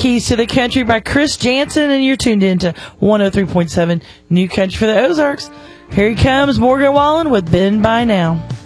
Keys to the Country by Chris Jansen, and you're tuned in to 103.7 New Country for the Ozarks. Here he comes, Morgan Wallen with Bend By Now.